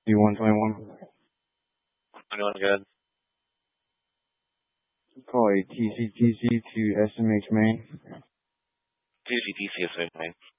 D121. Anyone good? Call a TCTC to SMH main. TCTC is main.